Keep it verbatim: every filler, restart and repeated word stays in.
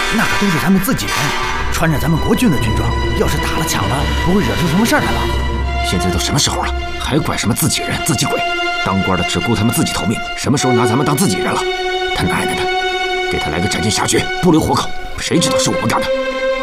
那可都是咱们自己人，穿着咱们国军的军装，要是打了抢了，不会惹出什么事儿来吧？ 现在都什么时候了，还管什么自己人、自己鬼？当官的只顾他们自己头命，什么时候拿咱们当自己人了？他奶奶的，给他来个斩尽杀绝，不留活口！谁知道是我们干的？